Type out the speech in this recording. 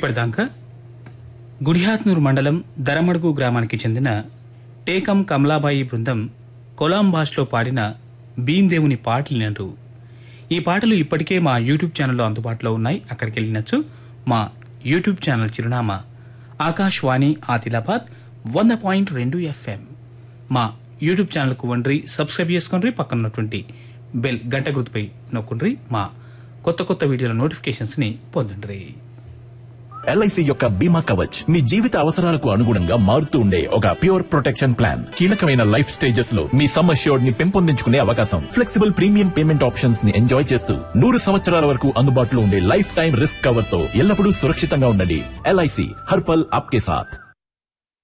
ఇప్పటిదాకా గుడిహాత్నూర్ మండలం దరమడుగు గ్రామానికి చెందిన టేకం కమలాబాయి బృందం కొలాం భాషలో పాడిన భీమ్దేవుని పాటలు విన్నారు. ఈ పాటలు ఇప్పటికే మా యూట్యూబ్ ఛానల్లో అందుబాటులో ఉన్నాయి. అక్కడికి వెళ్ళినచ్చు. మా యూట్యూబ్ ఛానల్ చిరునామా ఆకాశవాణి ఆదిలాబాద్ 100.2 FM. మా యూట్యూబ్ ఛానల్కు వండ్రి సబ్స్క్రైబ్ చేసుకుని పక్కనటువంటి బెల్ గంట గుర్తుపై నొక్కుండ్రి. మా కొత్త కొత్త వీడియోల నోటిఫికేషన్స్ ని పొందండి. ఎల్ఐసి యొక్క బీమా కవచ్ మీ జీవిత అవసరాలకు అనుగుణంగా మారుతూ ఉండే ఒక ప్యూర్ ప్రొటెక్షన్ ప్లాన్. కీలకమైన లైఫ్ స్టేజెస్ లో మీ సమ్ అష్యూర్డ్ ని పెంపొందించుకునే అవకాశం, ఫ్లెక్సిబుల్ ప్రీమియం పేమెంట్ ఆప్షన్స్ ని ఎంజాయ్ చేస్తూ 100 సంవత్సరాల వరకు అందుబాటులో ఉండే లైఫ్ టైం రిస్క్ కవర్ తో ఎల్లప్పుడూ సురక్షితంగా ఉండండి. ఎల్ఐసి హర్ పల్ ఆప్కే సాథ్.